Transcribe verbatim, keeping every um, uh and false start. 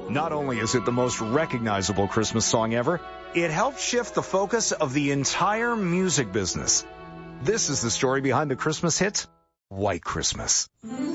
Not only is it the most recognizable Christmas song ever, it helped shift the focus of the entire music business. This is the story behind the Christmas hit, White Christmas.